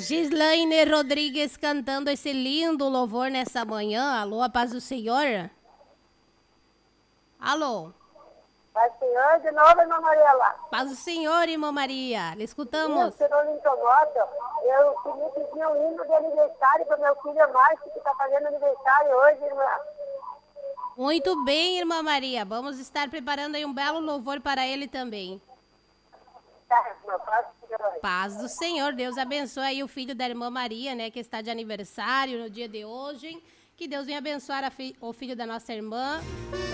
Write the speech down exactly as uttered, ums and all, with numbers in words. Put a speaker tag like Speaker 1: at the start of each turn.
Speaker 1: Gislaine Rodrigues cantando esse lindo louvor nessa manhã. Alô, a paz do Senhor. Alô.
Speaker 2: Paz do Senhor, de novo, irmã Mariela.
Speaker 1: Paz do Senhor, irmã Maria. Lhe escutamos.
Speaker 2: Se não lhe incomoda, eu queria pedir um hino de aniversário para meu filho Márcio, que está fazendo aniversário hoje, irmã.
Speaker 1: Muito bem, irmã Maria. Vamos estar preparando aí um belo louvor para ele também.
Speaker 2: Tá, irmã, paz do Senhor.
Speaker 1: Paz do Senhor. Deus abençoe aí o filho da irmã Maria, né, que está de aniversário no dia de hoje. Que Deus venha abençoar a fi- o filho da nossa irmã.